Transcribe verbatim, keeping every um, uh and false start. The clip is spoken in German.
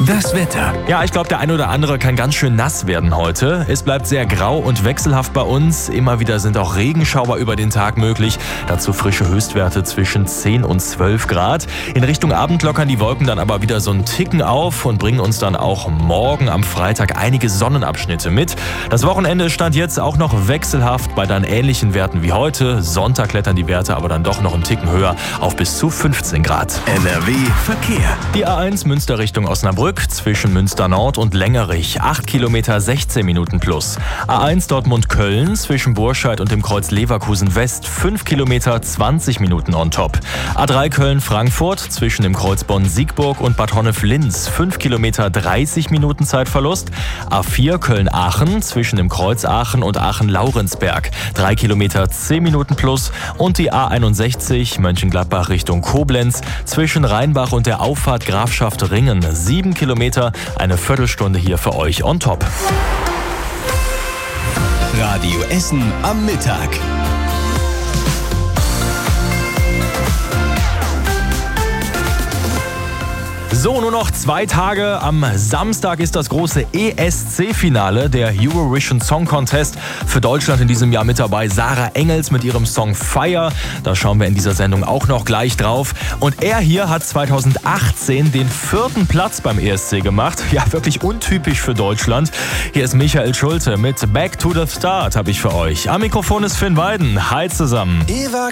Das Wetter. Ja, ich glaube, der eine oder andere kann ganz schön nass werden heute. Es bleibt sehr grau und wechselhaft bei uns. Immer wieder sind auch Regenschauer über den Tag möglich. Dazu frische Höchstwerte zwischen zehn und zwölf Grad. In Richtung Abend lockern die Wolken dann aber wieder so einen Ticken auf und bringen uns dann auch morgen am Freitag einige Sonnenabschnitte mit. Das Wochenende stand jetzt auch noch wechselhaft bei dann ähnlichen Werten wie heute. Sonntag klettern die Werte aber dann doch noch einen Ticken höher auf bis zu fünfzehn Grad. N R W Verkehr. Die A eins Münster Richtung Osnabrück zwischen Münster Nord und Längerich, acht Kilometer sechzehn Minuten plus. A eins Dortmund-Köln zwischen Burscheid und dem Kreuz Leverkusen West, fünf Kilometer zwanzig Minuten on top. A drei Köln-Frankfurt zwischen dem Kreuz Bonn-Siegburg und Bad Honnef-Linz, fünf Kilometer dreißig Minuten Zeitverlust. A vier Köln-Aachen zwischen dem Kreuz Aachen und Aachen-Laurenzberg, drei Kilometer zehn Minuten plus. Und die A einundsechzig Mönchengladbach Richtung Koblenz zwischen Rheinbach und der Auffahrt Grafschaft Ringen, sieben Kilometer, eine Viertelstunde hier für euch on top. Radio Essen am Mittag. So, nur noch zwei Tage. Am Samstag ist das große E S C-Finale, der Eurovision Song Contest. Für Deutschland in diesem Jahr mit dabei Sarah Engels mit ihrem Song Fire. Da schauen wir in dieser Sendung auch noch gleich drauf. Und er hier hat zweitausendachtzehn den vierten Platz beim E S C gemacht. Ja, wirklich untypisch für Deutschland. Hier ist Michael Schulte mit Back to the Start habe ich für euch. Am Mikrofon ist Finn Weiden. Hi zusammen. Eva